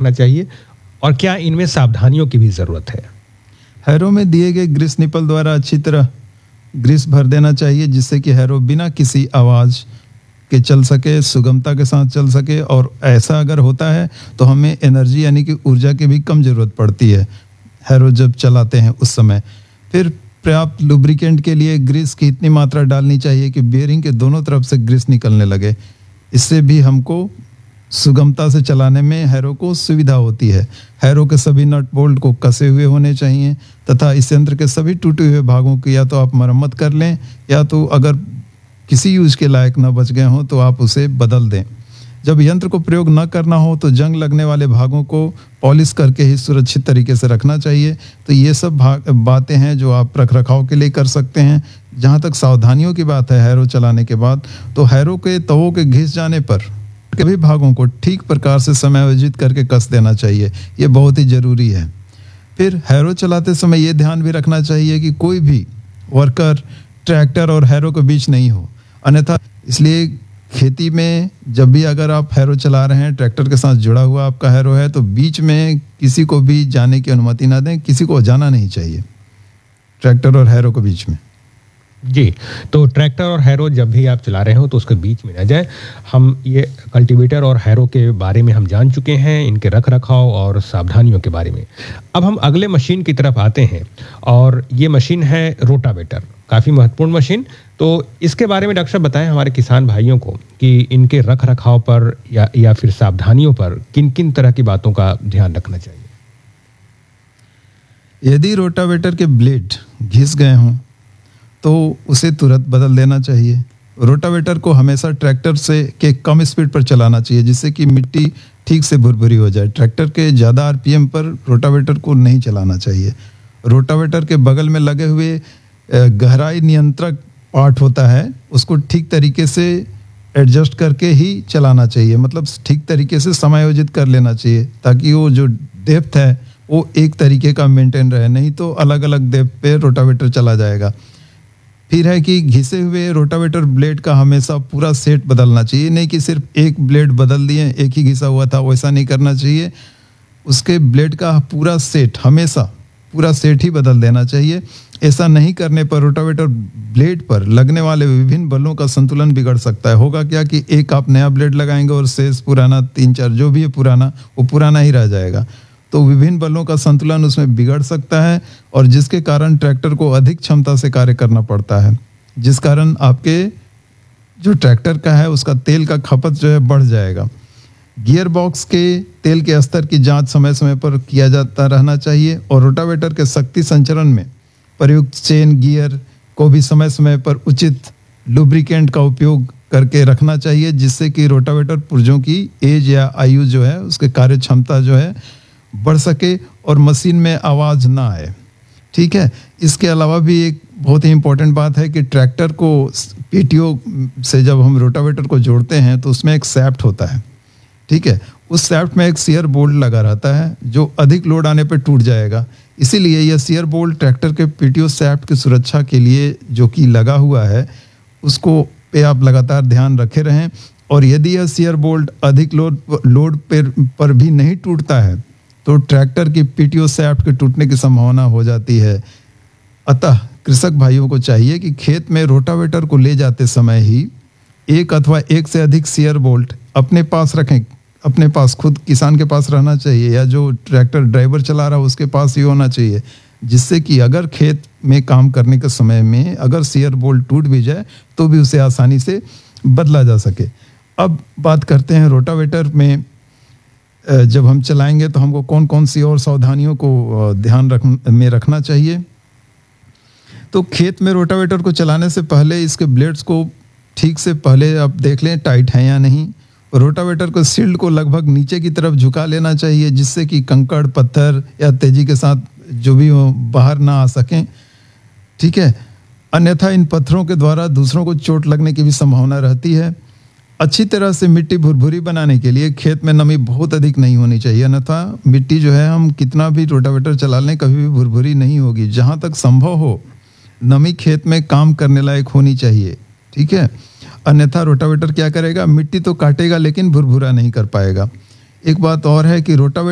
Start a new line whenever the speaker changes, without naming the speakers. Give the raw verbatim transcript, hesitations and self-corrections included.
रखना चाहिए और क्या इनमें सावधानियों की भी ज़रूरत है?
हैरो में दिए गए ग्रीस निपल द्वारा अच्छी तरह ग्रीस भर देना चाहिए, जिससे कि हैरो बिना किसी आवाज़ के चल सके, सुगमता के साथ चल सके। और ऐसा अगर होता है तो हमें एनर्जी यानी कि ऊर्जा की भी कम ज़रूरत पड़ती है हैरो जब चलाते हैं उस समय। फिर पर्याप्त लुब्रिकेंट के लिए ग्रीस की इतनी मात्रा डालनी चाहिए कि बेयरिंग के दोनों तरफ से ग्रीस निकलने लगे। इससे भी हमको सुगमता से चलाने में हैरो को सुविधा होती है। हैरो के सभी नट बोल्ट को कसे हुए होने चाहिए तथा इस यंत्र के सभी टूटे हुए भागों की या तो आप मरम्मत कर लें या तो अगर किसी यूज के लायक न बच गए हों तो आप उसे बदल दें। जब यंत्र को प्रयोग न करना हो तो जंग लगने वाले भागों को पॉलिश करके ही सुरक्षित तरीके से रखना चाहिए। तो ये सब भाग बातें हैं जो आप रख रखाव के लिए कर सकते हैं। जहाँ तक सावधानियों की बात है हैरो चलाने के बाद, तो हैरो के तवों के घिस जाने पर सभी भागों को ठीक प्रकार से समायोजित करके कस देना चाहिए। ये बहुत ही ज़रूरी है। फिर हैरो चलाते समय ये ध्यान भी रखना चाहिए कि कोई भी वर्कर ट्रैक्टर और हैरो के बीच नहीं हो, अन्यथा इसलिए खेती में जब भी अगर आप हैरो चला रहे हैं, ट्रैक्टर के साथ जुड़ा हुआ आपका हैरो है, तो बीच में किसी को भी जाने की अनुमति ना दें। किसी को जाना नहीं चाहिए ट्रैक्टर और हैरो के बीच में।
जी, तो ट्रैक्टर और हैरो जब भी आप चला रहे हो तो उसके बीच में न जाए। हम ये कल्टीवेटर और हैरो के बारे में हम जान चुके हैं, इनके रख रखाव और सावधानियों के बारे में। अब हम अगले मशीन की तरफ आते हैं और ये मशीन है रोटावेटर, काफ़ी महत्वपूर्ण मशीन। तो इसके बारे में डॉक्टर साहब बताएं हमारे किसान भाइयों को कि इनके रख रखाव पर या, या फिर सावधानियों पर किन किन तरह की बातों का ध्यान रखना चाहिए।
यदि रोटावेटर के ब्लेड घिस गए हों तो उसे तुरंत बदल देना चाहिए। रोटावेटर को हमेशा ट्रैक्टर से के कम स्पीड पर चलाना चाहिए, जिससे कि मिट्टी ठीक से भुरभुरी हो जाए। ट्रैक्टर के ज़्यादा आरपीएम पर रोटावेटर को नहीं चलाना चाहिए। रोटावेटर के बगल में लगे हुए गहराई नियंत्रक पार्ट होता है, उसको ठीक तरीके से एडजस्ट करके ही चलाना चाहिए, मतलब ठीक तरीके से समायोजित कर लेना चाहिए ताकि वो जो डेप्थ है वो एक तरीके का मेंटेन रहे, नहीं तो अलग अलग डेप्थ पे रोटावेटर चला जाएगा। फिर है कि घिसे हुए रोटावेटर ब्लेड का हमेशा पूरा सेट बदलना चाहिए, नहीं कि सिर्फ एक ब्लेड बदल दिए, एक ही घिसा हुआ था, वैसा नहीं करना चाहिए। उसके ब्लेड का पूरा सेट, हमेशा पूरा सेट ही बदल देना चाहिए। ऐसा नहीं करने पर रोटावेटर ब्लेड पर लगने वाले विभिन्न बलों का संतुलन बिगड़ सकता है। होगा क्या कि एक आप नया ब्लेड लगाएंगे और शेष पुराना, तीन चार जो भी है पुराना, वो पुराना ही रह जाएगा। तो विभिन्न बलों का संतुलन उसमें बिगड़ सकता है और जिसके कारण ट्रैक्टर को अधिक क्षमता से कार्य करना पड़ता है, जिस कारण आपके जो ट्रैक्टर का है उसका तेल का खपत जो है बढ़ जाएगा। गियर बॉक्स के तेल के स्तर की जांच समय समय पर किया जाता रहना चाहिए और रोटावेटर के शक्ति संचरण में प्रयुक्त चेन गियर को भी समय समय पर उचित लुब्रिकेंट का उपयोग करके रखना चाहिए, जिससे कि रोटावेटर पुर्जों की एज या आयु जो है उसके कार्य क्षमता जो है बढ़ सके और मशीन में आवाज़ ना आए। ठीक है। इसके अलावा भी एक बहुत ही इम्पोर्टेंट बात है कि ट्रैक्टर को पीटीओ से जब हम रोटावेटर को जोड़ते हैं तो उसमें एक सैफ्ट होता है। ठीक है। उस सैफ्ट में एक सियर बोल्ट लगा रहता है जो अधिक लोड आने पर टूट जाएगा। इसीलिए यह सियर बोल्ट ट्रैक्टर के पीटीओ सैफ्ट की सुरक्षा के लिए जो कि लगा हुआ है उसको पे आप लगातार ध्यान रखे रहें। और यदि यह सियर बोल्ट अधिक लोड लोड पर, पर भी नहीं टूटता है तो ट्रैक्टर की पीटीओ सैफ्ट के टूटने की संभावना हो जाती है। अतः कृषक भाइयों को चाहिए कि खेत में रोटावेटर को ले जाते समय ही एक अथवा एक से अधिक सियर बोल्ट अपने पास रखें। अपने पास, खुद किसान के पास रहना चाहिए या जो ट्रैक्टर ड्राइवर चला रहा है उसके पास ही होना चाहिए, जिससे कि अगर खेत में काम करने के समय में अगर सियर बोल्ट टूट भी जाए तो भी उसे आसानी से बदला जा सके। अब बात करते हैं रोटावेटर में जब हम चलाएंगे तो हमको कौन कौन सी और सावधानियों को ध्यान रख में रखना चाहिए। तो खेत में रोटावेटर को चलाने से पहले इसके ब्लेड्स को ठीक से पहले आप देख लें टाइट है या नहीं। रोटावेटर को शील्ड को लगभग नीचे की तरफ झुका लेना चाहिए, जिससे कि कंकड़, पत्थर या तेजी के साथ जो भी हो बाहर ना आ सकें। ठीक है। अन्यथा इन पत्थरों के द्वारा दूसरों को चोट लगने की भी संभावना रहती है। अच्छी तरह से मिट्टी भुरभुरी बनाने के लिए खेत में नमी बहुत अधिक नहीं होनी चाहिए, अन्यथा मिट्टी जो है हम कितना भी रोटावेटर चला लें कभी भी भुरभुरी नहीं होगी। जहाँ तक संभव हो नमी खेत में काम करने लायक होनी चाहिए। ठीक है। अन्यथा रोटावेटर क्या करेगा, मिट्टी तो काटेगा लेकिन भुरभुरा नहीं कर पाएगा। एक बात और है कि रोटावेटर